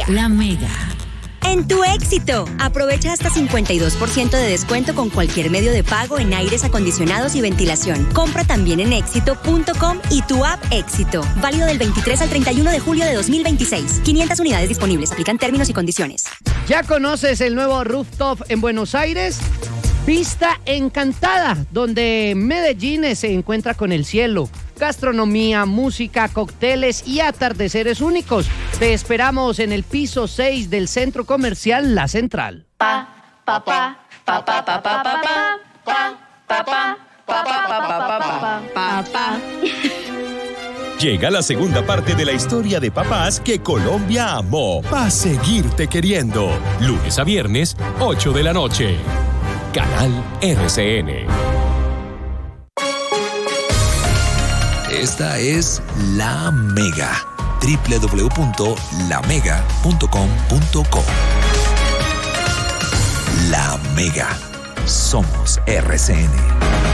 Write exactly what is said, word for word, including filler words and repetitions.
Mega. La Mega. En tu éxito, aprovecha hasta cincuenta y dos por ciento de descuento con cualquier medio de pago en aires acondicionados y ventilación. Compra también en éxito punto com y tu app Éxito. Válido del veintitrés al treinta y uno de julio de dos mil veintiséis. quinientas unidades disponibles. Aplican términos y condiciones. ¿Ya conoces el nuevo rooftop en Buenos Aires? Vista Encantada, donde Medellín se encuentra con el cielo. Gastronomía, música, cócteles y atardeceres únicos. Te esperamos en el piso seis del Centro Comercial La Central. Pa, pa, pa, pa, pa, pa, pa, pa, pa, pa, pa, pa, pa, pa, pa, pa. Llega la segunda parte de la historia de papás que Colombia amó. Pa' seguirte queriendo. Lunes a viernes, ocho de la noche. Canal R C N. Esta es La Mega. doble u doble u doble u punto la mega punto com punto co. La Mega. Somos R C N.